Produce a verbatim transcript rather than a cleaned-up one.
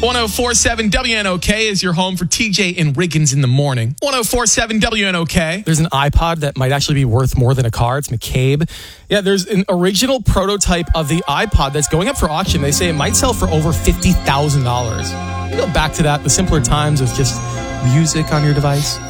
one oh four point seven W N O K is your home for T J and Riggins in the morning. one oh four point seven W N O K. There's an iPod that might actually be worth more than a car. It's McCabe. Yeah, there's an original prototype of the iPod that's going up for auction. They say it might sell for over fifty thousand dollars. Go back to that, the simpler times of just music on your device.